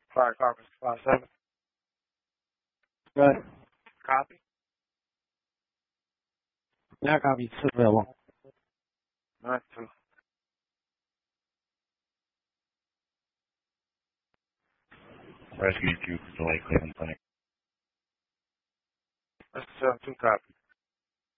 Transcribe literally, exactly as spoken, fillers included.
Fire Carpets five seven. Good. Copy. Yeah, copy. It's available. Nine two. Rescue two for the Lake Cleveland Clinic. That's seven two copy.